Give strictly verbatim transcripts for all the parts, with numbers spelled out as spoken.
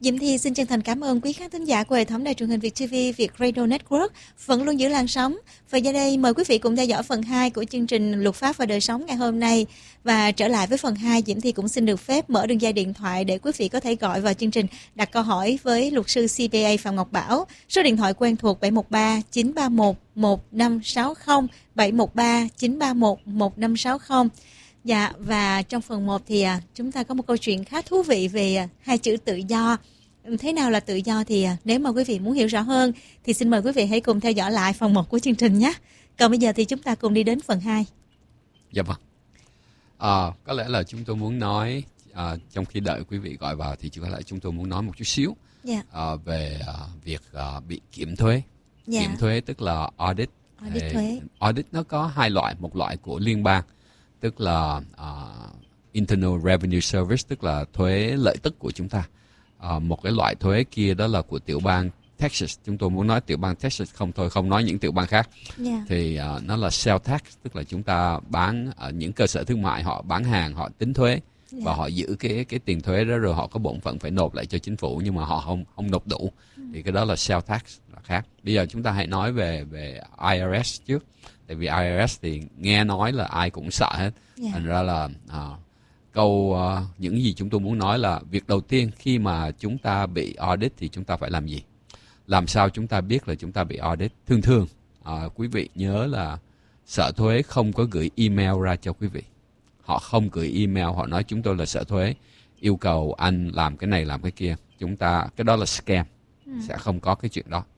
Diễm Thi xin chân thành cảm ơn quý khán thính giả của hệ thống đài truyền hình Việt ti vi, Việt Radio Network vẫn luôn giữ làn sóng. Và giờ đây mời quý vị cùng theo dõi phần hai của chương trình Luật pháp và đời sống ngày hôm nay. Và trở lại với phần hai, Diễm Thi cũng xin được phép mở đường dây điện thoại để quý vị có thể gọi vào chương trình đặt câu hỏi với luật sư xê pê a Phạm Ngọc Bảo. Số điện thoại quen thuộc bảy một ba chín ba một một năm sáu không, bảy một ba chín ba một một năm sáu không. Dạ, và trong phần một thì à, chúng ta có một câu chuyện khá thú vị về à, hai chữ tự do. Thế nào là tự do thì à, nếu mà quý vị muốn hiểu rõ hơn thì xin mời quý vị hãy cùng theo dõi lại phần một của chương trình nhé. Còn bây giờ thì chúng ta cùng đi đến phần hai. Dạ vâng. À, có lẽ là chúng tôi muốn nói, à, trong khi đợi quý vị gọi vào thì có lẽ chúng tôi muốn nói một chút xíu yeah. à, về à, việc à, bị kiểm thuế. yeah. Kiểm thuế tức là audit. Audit thuế. Audit nó có hai loại, một loại của liên bang tức là uh, Internal Revenue Service, tức là thuế lợi tức của chúng ta. Uh, một cái loại thuế kia đó là của tiểu bang Texas. Chúng tôi muốn nói tiểu bang Texas không thôi, không nói những tiểu bang khác. yeah. Thì uh, nó là sales tax, tức là chúng ta bán ở những cơ sở thương mại, họ bán hàng, họ tính thuế yeah. và họ giữ cái cái tiền thuế đó, rồi họ có bổn phận phải nộp lại cho chính phủ, nhưng mà họ không không nộp đủ. ừ. Thì cái đó là sales tax là khác. Bây giờ chúng ta hãy nói về về I R S trước. Tại vì I R S thì nghe nói là ai cũng sợ hết. yeah. Thành ra là à, câu à, những gì chúng tôi muốn nói là việc đầu tiên khi mà chúng ta bị audit thì chúng ta phải làm gì? Làm sao chúng ta biết là chúng ta bị audit? Thường thường à, quý vị nhớ là sở thuế không có gửi email ra cho quý vị. Họ không gửi email, họ nói chúng tôi là sở thuế, yêu cầu anh làm cái này làm cái kia. Chúng ta, cái đó là scam. ừ. Sẽ không có cái chuyện đó.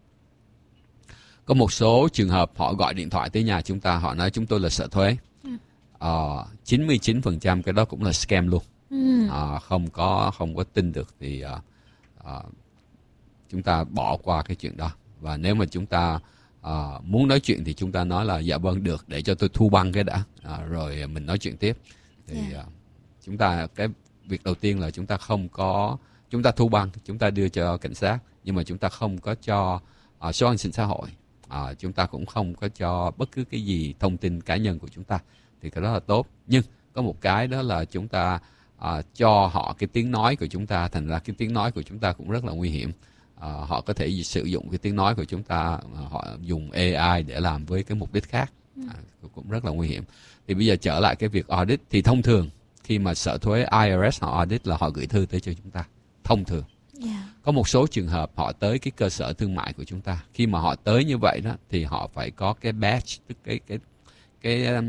Có một số trường hợp họ gọi điện thoại tới nhà chúng ta, họ nói chúng tôi là sở thuế. ừ. uh, chín mươi chín phần trăm cái đó cũng là scam luôn. ừ. uh, Không có không có tin được thì uh, uh, chúng ta bỏ qua cái chuyện đó. Và nếu mà chúng ta uh, muốn nói chuyện thì chúng ta nói là dạ vâng được, để cho tôi thu băng cái đã, uh, rồi mình nói chuyện tiếp. Thì uh, chúng ta, cái việc đầu tiên là chúng ta không có, chúng ta thu băng, chúng ta đưa cho cảnh sát, nhưng mà chúng ta không có cho uh, số an sinh xã hội. À, chúng ta cũng không có cho bất cứ cái gì thông tin cá nhân của chúng ta, thì cái đó là tốt. Nhưng có một cái đó là chúng ta à, cho họ cái tiếng nói của chúng ta, thành ra cái tiếng nói của chúng ta cũng rất là nguy hiểm. À, họ có thể sử dụng cái tiếng nói của chúng ta, à, họ dùng A I để làm với cái mục đích khác, à, cũng rất là nguy hiểm. Thì bây giờ trở lại cái việc audit, thì thông thường khi mà sở thuế I R S họ audit là họ gửi thư tới cho chúng ta, thông thường. yeah. Có một số trường hợp họ tới cái cơ sở thương mại của chúng ta. Khi mà họ tới như vậy đó thì họ phải có cái badge, tức cái cái cái cái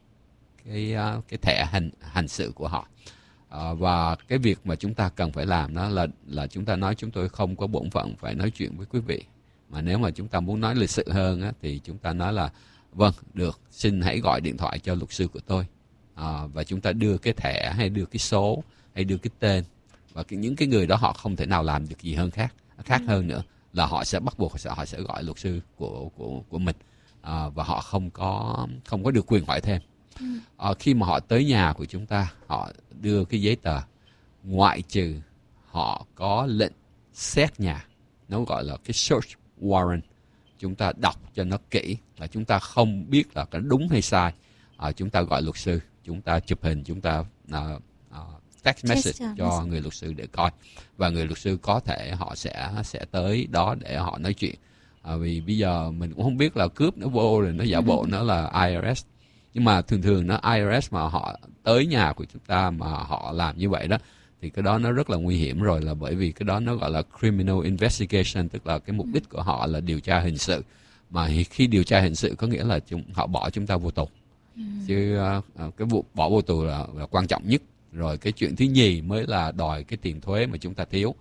cái, cái thẻ hành hành sự của họ. À, và cái việc mà chúng ta cần phải làm đó là là chúng ta nói chúng tôi không có bổn phận phải nói chuyện với quý vị. Mà nếu mà chúng ta muốn nói lịch sự hơn á, thì chúng ta nói là vâng, được, xin hãy gọi điện thoại cho luật sư của tôi. À, và chúng ta đưa cái thẻ hay đưa cái số hay đưa cái tên. Và cái, những cái người đó họ không thể nào làm được gì hơn khác khác ừ. hơn nữa là họ sẽ bắt buộc họ sẽ, họ sẽ gọi luật sư của của của mình, à, và họ không có không có được quyền hỏi thêm. ừ. à, khi mà họ tới nhà của chúng ta, họ đưa cái giấy tờ, ngoại trừ họ có lệnh xét nhà, nó gọi là cái search warrant, chúng ta đọc cho nó kỹ, là chúng ta không biết là cái đúng hay sai, à, chúng ta gọi luật sư, chúng ta chụp hình, chúng ta à, à, text message cho người luật sư để coi, và người luật sư có thể họ sẽ sẽ tới đó để họ nói chuyện. À, vì bây giờ mình cũng không biết là cướp nó vô rồi nó giả bộ nó là I R S, nhưng mà thường thường nó I R S mà họ tới nhà của chúng ta mà họ làm như vậy đó, thì cái đó nó rất là nguy hiểm rồi, là bởi vì cái đó nó gọi là criminal investigation, tức là cái mục đích của họ là điều tra hình sự, mà khi điều tra hình sự có nghĩa là chúng, họ bỏ chúng ta vô tù. ừ. Chứ uh, cái vụ bỏ vô tù là, là quan trọng nhất. Rồi cái chuyện thứ nhì mới là đòi cái tiền thuế mà chúng ta thiếu.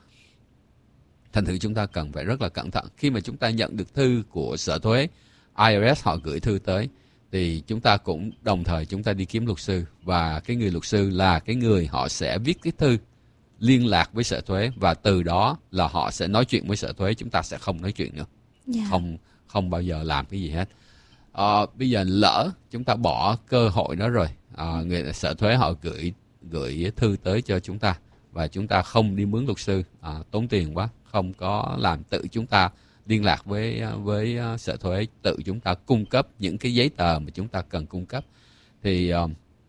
Thành thử chúng ta cần phải rất là cẩn thận. Khi mà chúng ta nhận được thư của sở thuế, I R S họ gửi thư tới, thì chúng ta cũng đồng thời chúng ta đi kiếm luật sư. Và cái người luật sư là cái người họ sẽ viết cái thư liên lạc với sở thuế, và từ đó là họ sẽ nói chuyện với sở thuế, chúng ta sẽ không nói chuyện nữa. yeah. Không không bao giờ làm cái gì hết. À, bây giờ lỡ chúng ta bỏ cơ hội đó rồi, à, người sở thuế họ gửi gửi thư tới cho chúng ta và chúng ta không đi mướn luật sư, à, tốn tiền quá, không có làm, tự chúng ta liên lạc với với sở thuế, tự chúng ta cung cấp những cái giấy tờ mà chúng ta cần cung cấp, thì uh,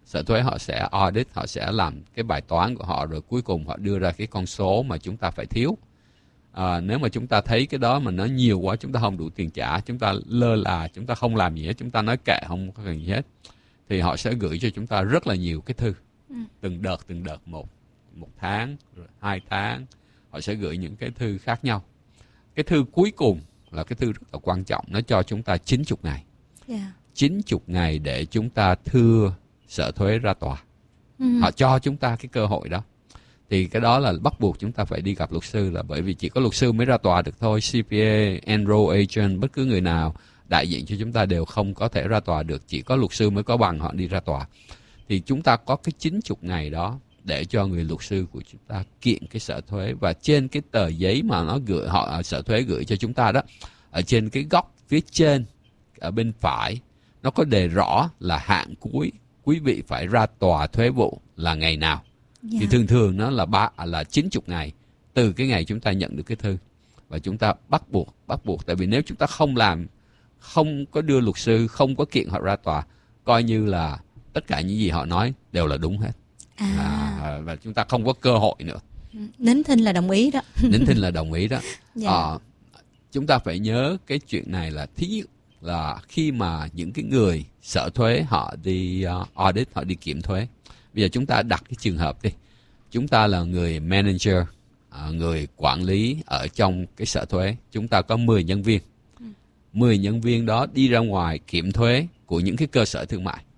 Sở thuế họ sẽ audit, họ sẽ làm cái bài toán của họ, rồi cuối cùng họ đưa ra cái con số mà chúng ta phải thiếu. À, nếu mà chúng ta thấy cái đó mà nó nhiều quá, chúng ta không đủ tiền trả, chúng ta lơ là, chúng ta không làm gì hết, chúng ta nói kệ không có cần gì hết, thì họ sẽ gửi cho chúng ta rất là nhiều cái thư, ừ. từng đợt từng đợt, một một tháng, rồi hai tháng, họ sẽ gửi những cái thư khác nhau. Cái thư cuối cùng là cái thư rất là quan trọng, nó cho chúng ta chín mươi ngày. Yeah. chín mươi ngày để chúng ta thưa sở thuế ra tòa. Ừ. Họ cho chúng ta cái cơ hội đó. Thì cái đó là bắt buộc chúng ta phải đi gặp luật sư, là bởi vì chỉ có luật sư mới ra tòa được thôi. xê pê a, enroll agent, bất cứ người nào đại diện cho chúng ta đều không có thể ra tòa được. Chỉ có luật sư mới có bằng họ đi ra tòa. Thì chúng ta có cái chín mươi ngày đó để cho người luật sư của chúng ta kiện cái sở thuế. Và trên cái tờ giấy mà nó gửi, họ sở thuế gửi cho chúng ta đó, ở trên cái góc phía trên ở bên phải, nó có đề rõ là hạn cuối quý vị phải ra tòa thuế vụ là ngày nào. Yeah. Thì thường thường nó là ba là chín mươi ngày từ cái ngày chúng ta nhận được cái thư, và chúng ta bắt buộc bắt buộc tại vì nếu chúng ta không làm, không có đưa luật sư, không có kiện họ ra tòa, coi như là tất cả những gì họ nói đều là đúng hết. À. À, và chúng ta không có cơ hội nữa. Nín thinh là đồng ý đó. Nín thinh là đồng ý đó. Yeah. À, chúng ta phải nhớ cái chuyện này là thí dụ là khi mà những cái người sở thuế họ đi uh, audit, họ đi kiểm thuế. Bây giờ chúng ta đặt cái trường hợp đi. Chúng ta là người manager, uh, người quản lý ở trong cái sở thuế. Chúng ta có mười nhân viên. Ừ. mười nhân viên đó đi ra ngoài kiểm thuế của những cái cơ sở thương mại.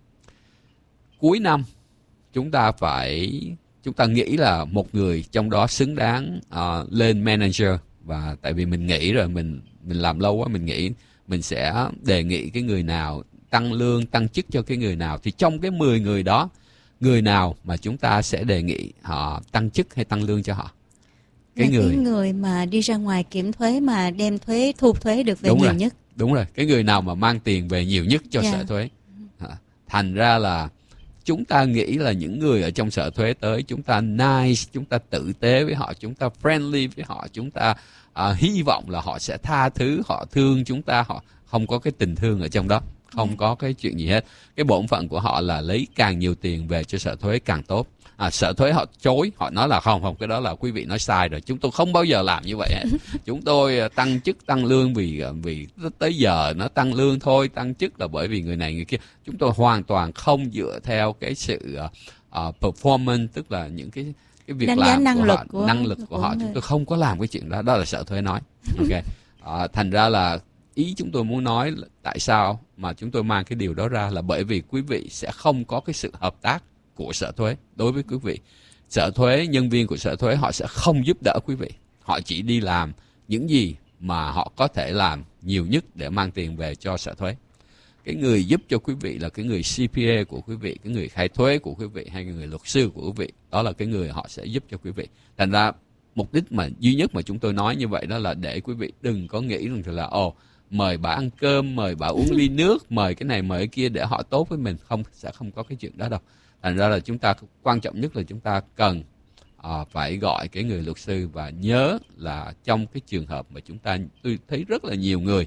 Cuối năm, chúng ta phải, chúng ta nghĩ là một người trong đó xứng đáng uh, lên manager. Và tại vì mình nghĩ rồi, mình mình làm lâu quá, mình nghĩ mình sẽ đề nghị cái người nào tăng lương, tăng chức cho cái người nào. Thì trong cái mười người đó, người nào mà chúng ta sẽ đề nghị họ tăng chức hay tăng lương cho họ? Cái người cái người mà đi ra ngoài kiểm thuế mà đem thuế, thu thuế được về đúng nhiều rồi, nhất. Đúng rồi, cái người nào mà mang tiền về nhiều nhất cho yeah. sở thuế. Thành ra là chúng ta nghĩ là những người ở trong sở thuế tới, chúng ta nice, chúng ta tử tế với họ, chúng ta friendly với họ, chúng ta uh, hy vọng là họ sẽ tha thứ, họ thương chúng ta, họ không có cái tình thương ở trong đó, không yeah. có cái chuyện gì hết. Cái bổn phận của họ là lấy càng nhiều tiền về cho sở thuế càng tốt. À, sở thuế họ chối, họ nói là không, không, cái đó là quý vị nói sai rồi, chúng tôi không bao giờ làm như vậy hết. Chúng tôi tăng chức, tăng lương vì vì tới giờ nó tăng lương thôi, tăng chức là bởi vì người này người kia. Chúng tôi hoàn toàn không dựa theo cái sự uh, performance, tức là những cái cái việc đánh làm năng của lực họ, của, năng lực của, của họ. Người. Chúng tôi không có làm cái chuyện đó, đó là sở thuế nói. Ok. Uh, thành ra là ý chúng tôi muốn nói là tại sao mà chúng tôi mang cái điều đó ra là bởi vì quý vị sẽ không có cái sự hợp tác của sở thuế đối với quý vị. Sở thuế, nhân viên của sở thuế họ sẽ không giúp đỡ quý vị. Họ chỉ đi làm những gì mà họ có thể làm nhiều nhất để mang tiền về cho sở thuế. Cái người giúp cho quý vị là cái người xê pê a của quý vị, cái người khai thuế của quý vị, hay người luật sư của quý vị. Đó là cái người họ sẽ giúp cho quý vị. Thành ra mục đích mà duy nhất mà chúng tôi nói như vậy đó là để quý vị đừng có nghĩ rằng là ồ, mời bà ăn cơm, mời bà uống ly nước, mời cái này mời cái kia để họ tốt với mình. Không, sẽ không có cái chuyện đó đâu. Thành ra là chúng ta, quan trọng nhất là chúng ta cần uh, phải gọi cái người luật sư, và nhớ là trong cái trường hợp mà chúng ta, tôi thấy rất là nhiều người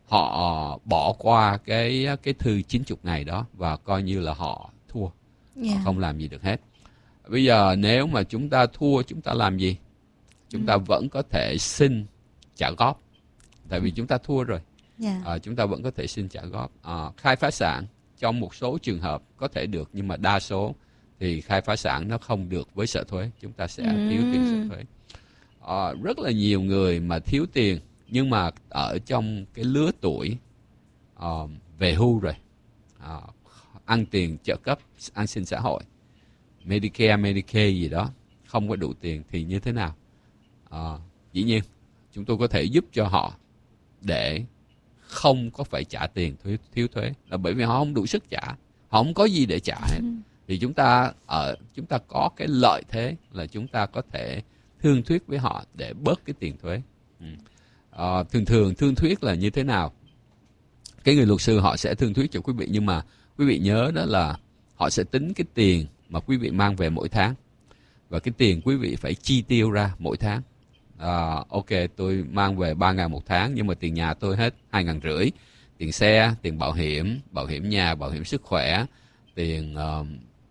họ uh, bỏ qua cái cái thư chín mươi ngày đó và coi như là họ thua, yeah. họ không làm gì được hết. Bây giờ nếu mà chúng ta thua, chúng ta làm gì? Chúng ta vẫn có thể xin trả góp, tại vì chúng ta thua rồi. Yeah. Uh, chúng ta vẫn có thể xin trả góp. Uh, khai phá sản trong một số trường hợp có thể được, nhưng mà đa số thì khai phá sản nó không được với sở thuế. Chúng ta sẽ mm. thiếu tiền sở thuế. À, rất là nhiều người mà thiếu tiền, nhưng mà ở trong cái lứa tuổi uh, về hưu rồi, uh, ăn tiền trợ cấp, an sinh xã hội, Medicare, Medicaid gì đó, không có đủ tiền thì như thế nào? Uh, dĩ nhiên, chúng tôi có thể giúp cho họ để không có phải trả tiền thuế, thiếu thuế, là bởi vì họ không đủ sức trả, họ không có gì để trả hết. Thì chúng ta ở chúng ta có cái lợi thế là chúng ta có thể thương thuyết với họ để bớt cái tiền thuế. Ừ. À, thường thường thương thuyết là như thế nào? Cái người luật sư họ sẽ thương thuyết cho quý vị, nhưng mà quý vị nhớ đó là họ sẽ tính cái tiền mà quý vị mang về mỗi tháng, và cái tiền quý vị phải chi tiêu ra mỗi tháng. À, ok, tôi mang về ba ngàn một tháng, nhưng mà tiền nhà tôi hết hai ngàn rưỡi, tiền xe, tiền bảo hiểm, bảo hiểm nhà, bảo hiểm sức khỏe, tiền uh,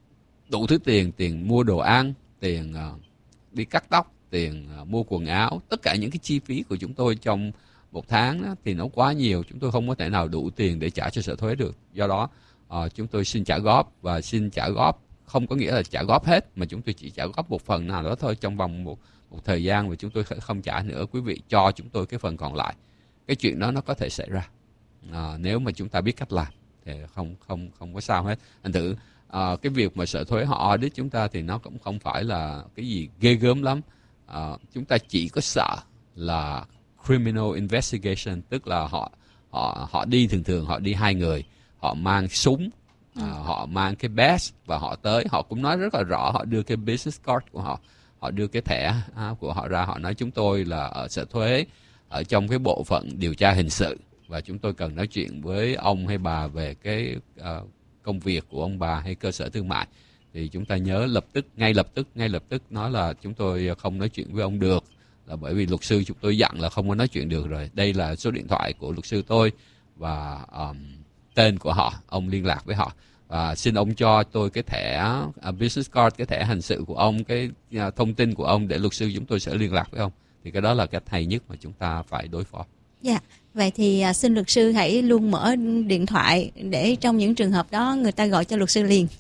đủ thứ tiền, tiền mua đồ ăn, tiền uh, đi cắt tóc, tiền uh, mua quần áo, tất cả những cái chi phí của chúng tôi trong một tháng đó, thì nó quá nhiều, chúng tôi không có thể nào đủ tiền để trả cho sở thuế được. Do đó uh, chúng tôi xin trả góp, và xin trả góp không có nghĩa là trả góp hết, mà chúng tôi chỉ trả góp một phần nào đó thôi trong vòng một, một thời gian, và chúng tôi không trả nữa. Quý vị cho chúng tôi cái phần còn lại. Cái chuyện đó nó có thể xảy ra à, nếu mà chúng ta biết cách làm thì không không không có sao hết. Thành thử à, cái việc mà sở thuế họ audit chúng ta thì nó cũng không phải là cái gì ghê gớm lắm. À, chúng ta chỉ có sợ là criminal investigation, tức là họ họ họ đi thường thường họ đi hai người, họ mang súng, à, họ mang cái badge và họ tới, họ cũng nói rất là rõ, họ đưa cái business card của họ, họ đưa cái thẻ à, của họ ra, họ nói chúng tôi là ở sở thuế, ở trong cái bộ phận điều tra hình sự, và chúng tôi cần nói chuyện với ông hay bà về cái uh, công việc của ông bà hay cơ sở thương mại. Thì chúng ta nhớ lập tức, ngay lập tức, ngay lập tức nói là chúng tôi không nói chuyện với ông được, là bởi vì luật sư chúng tôi dặn là không có nói chuyện được rồi. Đây là số điện thoại của luật sư tôi và um, tên của họ, ông liên lạc với họ. Và xin ông cho tôi cái thẻ uh, business card, cái thẻ hành sự của ông, cái uh, thông tin của ông để luật sư chúng tôi sẽ liên lạc với ông. Thì cái đó là cách hay nhất mà chúng ta phải đối phó. Dạ, yeah. Vậy thì uh, xin luật sư hãy luôn mở điện thoại để trong những trường hợp đó người ta gọi cho luật sư liền.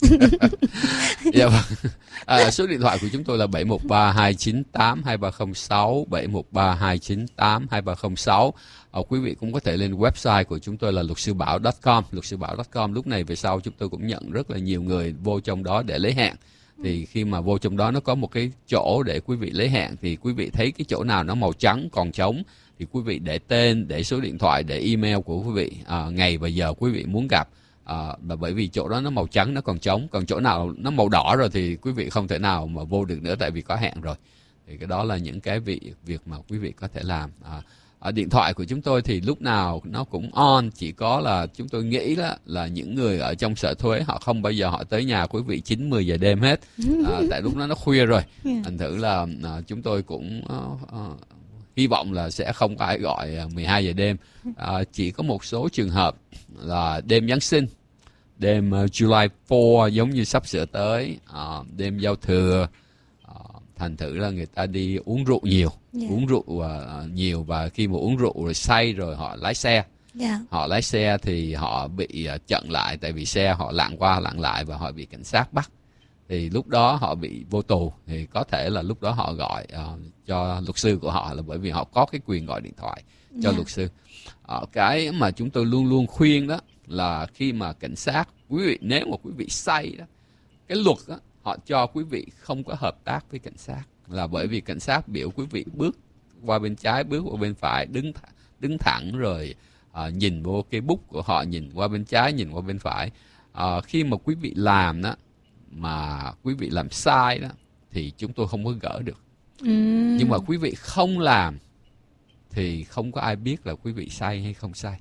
Dạ vâng. À, số điện thoại của chúng tôi là bảy một ba hai chín tám hai ba không sáu, bảy một ba hai chín tám hai ba không sáu. À, quý vị cũng có thể lên website của chúng tôi là luật sư bảo chấm com, luật sư bảo chấm com. Lúc này về sau chúng tôi cũng nhận rất là nhiều người vô trong đó để lấy hẹn. Thì khi mà vô trong đó nó có một cái chỗ để quý vị lấy hẹn, thì quý vị thấy cái chỗ nào nó màu trắng còn trống thì quý vị để tên, để số điện thoại, để email của quý vị, à, ngày và giờ quý vị muốn gặp. À, và bởi vì chỗ đó nó màu trắng, nó còn trống, còn chỗ nào nó màu đỏ rồi thì quý vị không thể nào mà vô được nữa, tại vì có hẹn rồi. Thì cái đó là những cái việc, việc mà quý vị có thể làm. À, ở điện thoại của chúng tôi thì lúc nào nó cũng on, chỉ có là chúng tôi nghĩ đó là những người ở trong sở thuế họ không bao giờ họ tới nhà quý vị chín mười giờ đêm hết, à, tại lúc đó nó khuya rồi. Thành thử là à, chúng tôi cũng uh, uh, hy vọng là sẽ không có ai gọi mười hai giờ đêm. À, chỉ có một số trường hợp là đêm Giáng sinh, đêm uh, July fourth giống như sắp sửa tới, uh, đêm giao thừa, uh, thành thử là người ta đi uống rượu nhiều, yeah. uống rượu uh, nhiều, và khi mà uống rượu rồi say rồi họ lái xe. Yeah. Họ lái xe thì họ bị uh, chặn lại, tại vì xe họ lạng qua lạng lại và họ bị cảnh sát bắt. Thì lúc đó họ bị vô tù, thì có thể là lúc đó họ gọi uh, cho luật sư của họ, là bởi vì họ có cái quyền gọi điện thoại cho yeah. luật sư. Uh, cái mà chúng tôi luôn luôn khuyên đó là khi mà cảnh sát, quý vị nếu mà quý vị say đó, cái luật đó, họ cho quý vị không có hợp tác với cảnh sát, là bởi vì cảnh sát biểu quý vị bước qua bên trái, bước qua bên phải, đứng th- đứng thẳng rồi uh, nhìn vô cái bút của họ, nhìn qua bên trái, nhìn qua bên phải. Uh, khi mà quý vị làm đó, mà quý vị làm sai đó thì chúng tôi không có gỡ được. Ừ. Nhưng mà quý vị không làm thì không có ai biết là quý vị sai hay không sai.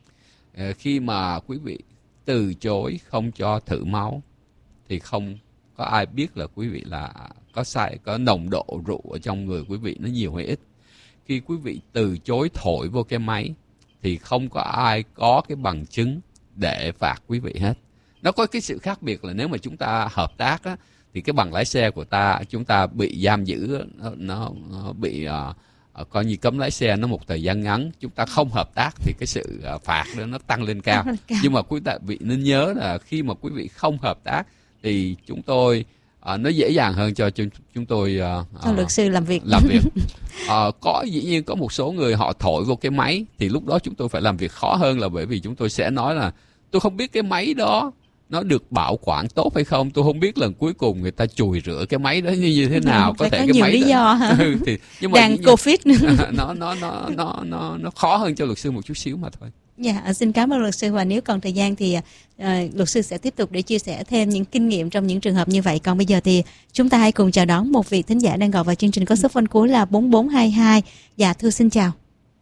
À, khi mà quý vị từ chối không cho thử máu thì không có ai biết là quý vị là có sai, có nồng độ rượu ở trong người quý vị nó nhiều hay ít. Khi quý vị từ chối thổi vô cái máy thì không có ai có cái bằng chứng để phạt quý vị hết. Nó có cái sự khác biệt là nếu mà chúng ta hợp tác á, thì cái bằng lái xe của ta chúng ta bị giam giữ, nó, nó, nó bị uh, coi như cấm lái xe nó một thời gian ngắn. Chúng ta không hợp tác thì cái sự uh, phạt đó nó tăng lên cao. Nhưng mà quý vị nên nhớ là khi mà quý vị không hợp tác thì chúng tôi uh, nó dễ dàng hơn cho chúng, chúng tôi uh, cho luật sư làm việc. Làm việc. Uh, có dĩ nhiên có một số người họ thổi vô cái máy thì lúc đó chúng tôi phải làm việc khó hơn, là bởi vì chúng tôi sẽ nói là tôi không biết cái máy đó nó được bảo quản tốt hay không, tôi không biết lần cuối cùng người ta chùi rửa cái máy đó như, như thế nào. Phải có thể có cái nhiều máy lý đó, do hả? Ừ, thì, nhưng mà đang Covid nó, nó, nó, nó, nó, nó khó hơn cho luật sư một chút xíu mà thôi. Dạ, xin cảm ơn luật sư, và nếu còn thời gian thì uh, luật sư sẽ tiếp tục để chia sẻ thêm những kinh nghiệm trong những trường hợp như vậy. Còn bây giờ thì chúng ta hãy cùng chào đón một vị thính giả đang gọi vào chương trình có số phone cuối là bốn bốn hai hai. Dạ, thưa xin chào.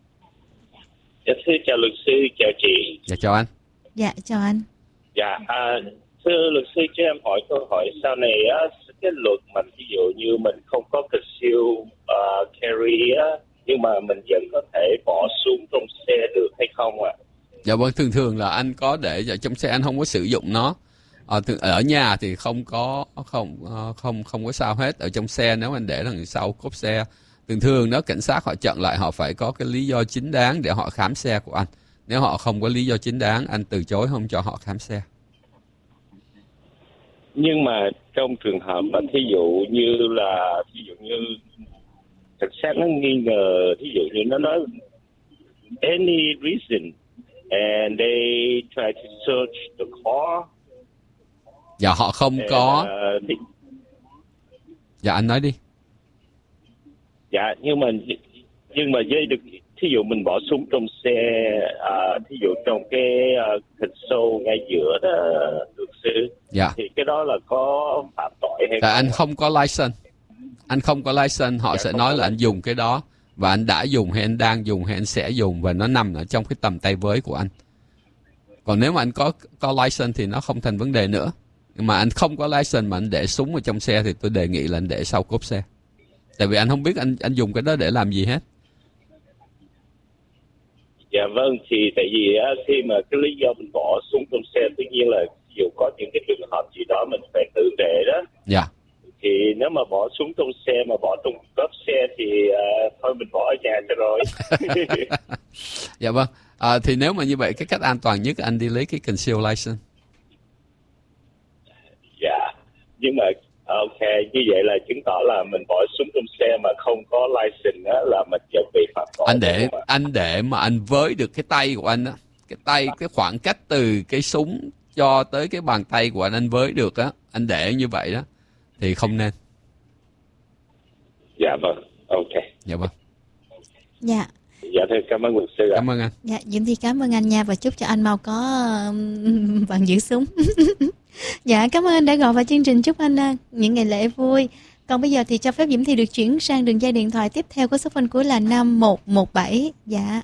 Dạ thưa chào luật sư, chào chị. Dạ chào anh. Dạ chào anh. Dạ à, thưa luật sư cho em hỏi câu hỏi sau này á, cái luật mà ví dụ như mình không có conceal uh, carry á, nhưng mà mình vẫn có thể bỏ súng trong xe được hay không ạ? À? Dạ vâng, thường thường là anh có để ở trong xe, anh không có sử dụng nó. À, thường, ở nhà thì không có không uh, không không có sao hết. Ở trong xe nếu anh để đằng sau cốp xe, thường thường đó cảnh sát họ chặn lại, họ phải có cái lý do chính đáng để họ khám xe của anh. Nếu họ không có lý do chính đáng, anh từ chối không cho họ khám xe. Nhưng mà trong trường hợp mà thí dụ như là thí dụ như cảnh sát nó nghi ngờ, thí dụ như nó nói any reason and they try to search the car. Dạ họ không and, có. Uh, thì... Dạ anh nói đi. Dạ nhưng mà nhưng mà với được, thí dụ mình bỏ súng trong xe, à, thí dụ trong cái uh, console ngay giữa đó, luật sư. Dạ. Thì cái đó là có phạm tội hay Dạ, không? anh không có license. Anh không có license, họ Dạ, sẽ nói là anh dùng cái đó và anh đã dùng hay anh đang dùng hay anh sẽ dùng, và nó nằm ở trong cái tầm tay với của anh. Còn nếu mà anh có có license thì nó không thành vấn đề nữa. Nhưng mà anh không có license mà anh để súng ở trong xe thì tôi đề nghị là anh để sau cốp xe. Tại vì anh không biết anh anh dùng cái đó để làm gì hết. Dạ vâng, thì tại vì á, khi mà cái lý do mình bỏ súng trong xe, tất nhiên là dù có những cái trường hợp gì đó mình phải tự vệ đó. Dạ. Thì nếu mà bỏ súng trong xe mà bỏ trong cốp xe thì uh, thôi mình bỏ ở nhà cho rồi. Dạ vâng. À, thì nếu mà như vậy cái cách an toàn nhất anh đi lấy cái conceal license. Dạ. Nhưng mà ok, như vậy là chứng tỏ là mình bỏ súng trong xe mà không có license á, là mình vẫn bị phạm tội. Anh để anh để mà anh với được cái tay của anh á, cái tay cái khoảng cách từ cái súng cho tới cái bàn tay của anh anh với được á, anh để như vậy đó thì không nên. Dạ vâng, ok. Dạ vâng. Dạ. Dạ thưa, cảm ơn luật sư ạ. Cảm ơn anh. Dạ, Diễm Thi cảm ơn anh nha, và chúc cho anh mau có um, bằng giữ súng. Dạ, cảm ơn anh đã gọi vào chương trình, chúc anh uh, những ngày lễ vui. Còn bây giờ thì cho phép Diễm Thi được chuyển sang đường dây điện thoại tiếp theo có số phone cuối là năm một một bảy. Dạ.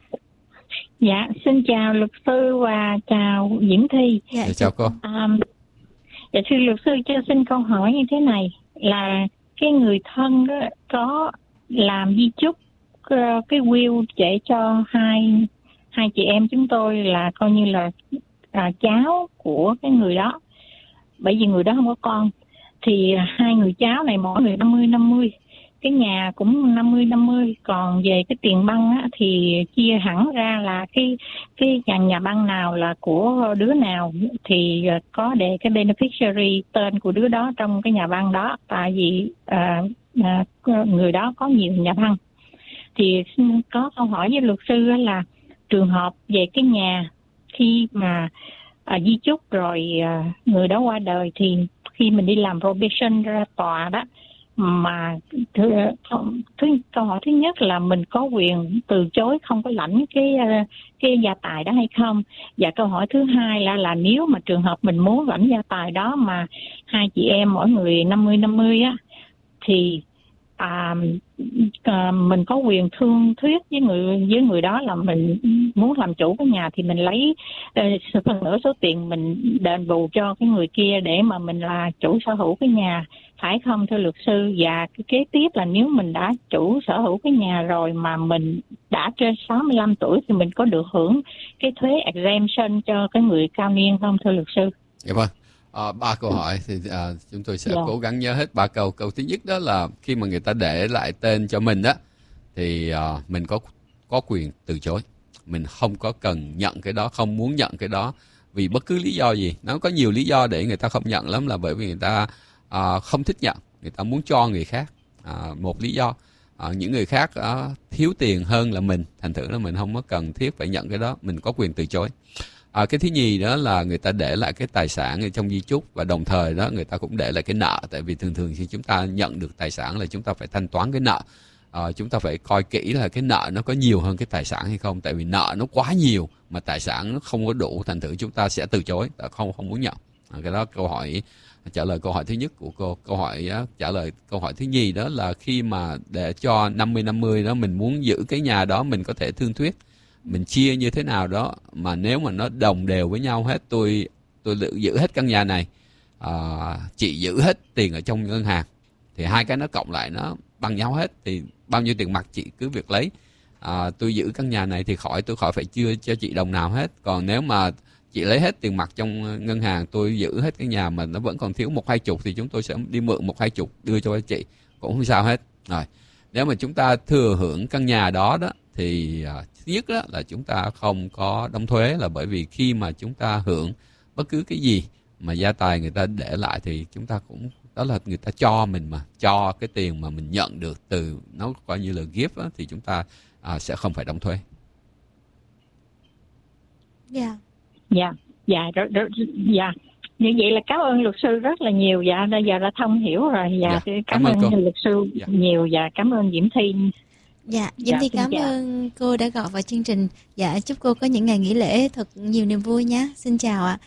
Dạ, xin chào luật sư và chào Diễm Thi. Dạ, dạ chào cô. Um, dạ thưa luật sư, cho xin câu hỏi như thế này là cái người thân đó có làm di chúc uh, cái will để cho hai hai chị em chúng tôi là coi như là à, cháu của cái người đó, bởi vì người đó không có con, thì hai người cháu này mỗi người năm mươi năm mươi, cái nhà cũng năm mươi năm mươi, còn về cái tiền băng á, thì chia hẳn ra là cái cái nhà, nhà băng nào là của đứa nào thì có để cái beneficiary tên của đứa đó trong cái nhà băng đó, tại vì à, à, người đó có nhiều nhà băng. Thì có câu hỏi với luật sư là trường hợp về cái nhà khi mà à, di chúc rồi à, người đó qua đời, thì khi mình đi làm probation ra tòa đó, mà thứ, thứ câu hỏi thứ nhất là mình có quyền từ chối không có lãnh cái cái gia tài đó hay không, và câu hỏi thứ hai là là nếu mà trường hợp mình muốn lãnh gia tài đó mà hai chị em mỗi người năm mươi năm mươi á, thì à, à, mình có quyền thương thuyết với người với người đó là mình muốn làm chủ cái nhà, thì mình lấy uh, phần nửa số tiền mình đền bù cho cái người kia để mà mình là chủ sở hữu cái nhà, phải không thưa luật sư? Và cái kế tiếp là nếu mình đã chủ sở hữu cái nhà rồi mà mình đã trên sáu mươi lăm tuổi thì mình có được hưởng cái thuế exemption cho cái người cao niên không thưa luật sư? Dạ vâng. À, ba câu hỏi thì à, chúng tôi sẽ yeah. cố gắng nhớ hết ba câu. Câu thứ nhất đó là khi mà người ta để lại tên cho mình đó thì à, mình có có quyền từ chối. Mình không có cần nhận cái đó, không muốn nhận cái đó vì bất cứ lý do gì. Nó có nhiều lý do để người ta không nhận lắm, là bởi vì người ta à, không thích nhận, người ta muốn cho người khác. À, một lý do à, những người khác à, thiếu tiền hơn là mình, thành thử là mình không có cần thiết phải nhận cái đó, mình có quyền từ chối. À, cái thứ nhì đó là người ta để lại cái tài sản ở trong di chúc, và đồng thời đó người ta cũng để lại cái nợ, tại vì thường thường khi chúng ta nhận được tài sản là chúng ta phải thanh toán cái nợ. À, chúng ta phải coi kỹ là cái nợ nó có nhiều hơn cái tài sản hay không, tại vì nợ nó quá nhiều mà tài sản nó không có đủ, thành thử chúng ta sẽ từ chối, không không muốn nhận. À, cái đó câu hỏi trả lời câu hỏi thứ nhất của cô. Câu hỏi á, trả lời câu hỏi thứ nhì đó là khi mà để cho năm mươi năm mươi đó, mình muốn giữ cái nhà đó, mình có thể thương thuyết, mình chia như thế nào đó mà nếu mà nó đồng đều với nhau hết, tôi tôi giữ hết căn nhà này, à, chị giữ hết tiền ở trong ngân hàng, thì hai cái nó cộng lại nó bằng nhau hết, thì bao nhiêu tiền mặt chị cứ việc lấy. À, tôi giữ căn nhà này thì khỏi tôi khỏi phải chia cho chị đồng nào hết. Còn nếu mà chị lấy hết tiền mặt trong ngân hàng, tôi giữ hết cái nhà mà nó vẫn còn thiếu một hai chục thì chúng tôi sẽ đi mượn một hai chục đưa cho chị, cũng không sao hết. Rồi, nếu mà chúng ta thừa hưởng căn nhà đó đó thì uh, thứ nhất đó là chúng ta không có đóng thuế, là bởi vì khi mà chúng ta hưởng bất cứ cái gì mà gia tài người ta để lại thì chúng ta cũng, đó là người ta cho mình mà, cho cái tiền mà mình nhận được từ nó coi như là gift đó, thì chúng ta uh, sẽ không phải đóng thuế. Dạ. Yeah. Dạ, dạ, rồi, rồi, dạ. Như vậy là cảm ơn luật sư rất là nhiều. Dạ, bây giờ đã thông hiểu rồi. Dạ, dạ cảm, cảm ơn, ơn luật sư dạ. nhiều. Dạ, cảm ơn Diễm Thi. Dạ, Diễm dạ, Thi cảm chào. ơn cô đã gọi vào chương trình. Dạ, chúc cô có những ngày nghỉ lễ thật nhiều niềm vui nhé. Xin chào ạ.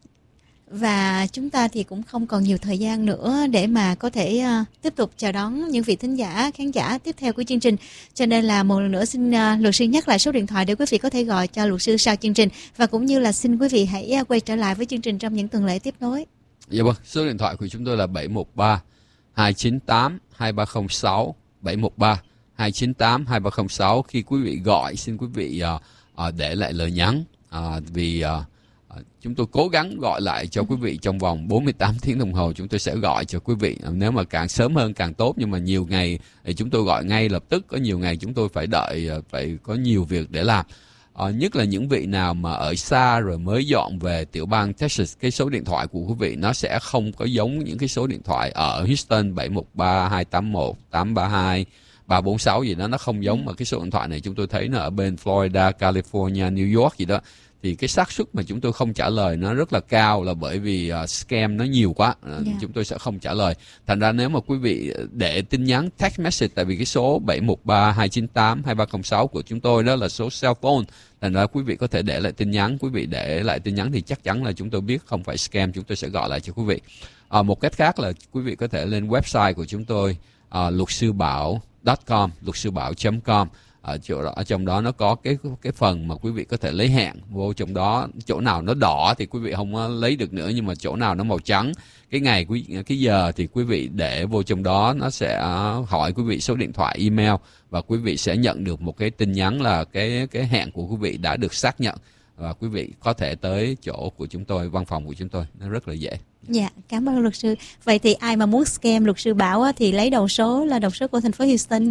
Và chúng ta thì cũng không còn nhiều thời gian nữa để mà có thể uh, tiếp tục chào đón những vị thính giả, khán giả tiếp theo của chương trình. Cho nên là một lần nữa xin uh, luật sư nhắc lại số điện thoại để quý vị có thể gọi cho luật sư sau chương trình. Và cũng như là xin quý vị hãy uh, quay trở lại với chương trình trong những tuần lễ tiếp nối. Dạ vâng, số điện thoại của chúng tôi là bảy một ba hai chín tám hai ba không sáu, bảy một ba hai chín tám hai ba không sáu. Khi quý vị gọi, xin quý vị uh, uh, để lại lời nhắn uh, vì... Uh, chúng tôi cố gắng gọi lại cho quý vị trong vòng bốn mươi tám tiếng đồng hồ. Chúng tôi sẽ gọi cho quý vị, nếu mà càng sớm hơn càng tốt, nhưng mà nhiều ngày thì chúng tôi gọi ngay lập tức, có nhiều ngày chúng tôi phải đợi, phải có nhiều việc để làm. À, nhất là những vị nào mà ở xa rồi mới dọn về tiểu bang Texas, cái số điện thoại của quý vị nó sẽ không có giống những cái số điện thoại ở Houston bảy một ba hai tám một tám ba hai ba bốn sáu gì đó, nó không giống. Mà cái số điện thoại này chúng tôi thấy nó ở bên Florida, California, New York gì đó, thì cái xác suất mà chúng tôi không trả lời nó rất là cao, là bởi vì uh, scam nó nhiều quá, uh, yeah. chúng tôi sẽ không trả lời. Thành ra nếu mà quý vị để tin nhắn text message, tại vì cái số bảy một ba hai chín tám hai ba không sáu của chúng tôi đó là số cell phone, thành ra quý vị có thể để lại tin nhắn. Quý vị để lại tin nhắn thì chắc chắn là chúng tôi biết không phải scam, chúng tôi sẽ gọi lại cho quý vị. Uh, một cách khác là quý vị có thể lên website của chúng tôi, uh, luật sư bảo chấm com, luật sư bảo chấm com. Ở chỗ đó, ở trong đó nó có cái cái phần mà quý vị có thể lấy hẹn vô trong đó. Chỗ nào nó đỏ thì quý vị không lấy được nữa, nhưng mà chỗ nào nó màu trắng, cái ngày quý cái giờ thì quý vị để vô trong đó, nó sẽ hỏi quý vị số điện thoại, email, và quý vị sẽ nhận được một cái tin nhắn là cái cái hẹn của quý vị đã được xác nhận, và quý vị có thể tới chỗ của chúng tôi, văn phòng của chúng tôi, nó rất là dễ. Dạ, cảm ơn luật sư. Vậy thì ai mà muốn scam luật sư Bảo á, thì lấy đầu số là đầu số của thành phố Houston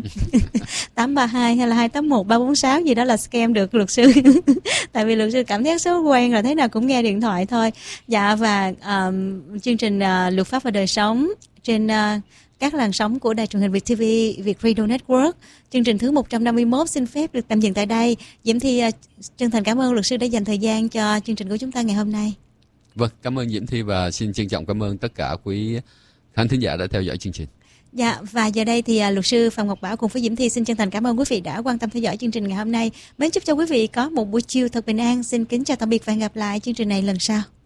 tám ba hai hay là hai tám một ba bốn sáu gì đó là scam được luật sư. Tại vì luật sư cảm thấy số quen rồi, thế nào cũng nghe điện thoại thôi. Dạ, và um, chương trình uh, Luật pháp và đời sống trên uh, các làn sóng của đài truyền hình Việt ti vi, Việt Radio Network. Chương trình thứ một trăm năm mươi mốt xin phép được tạm dừng tại đây. Diễm Thi uh, chân thành cảm ơn luật sư đã dành thời gian cho chương trình của chúng ta ngày hôm nay. Vâng, cảm ơn Diễm Thi và xin trân trọng cảm ơn tất cả quý khán thính giả đã theo dõi chương trình. Dạ, và giờ đây thì uh, luật sư Phạm Ngọc Bảo cùng với Diễm Thi xin chân thành cảm ơn quý vị đã quan tâm theo dõi chương trình ngày hôm nay. Mến chúc cho quý vị có một buổi chiều thật bình an. Xin kính chào tạm biệt và hẹn gặp lại chương trình này lần sau.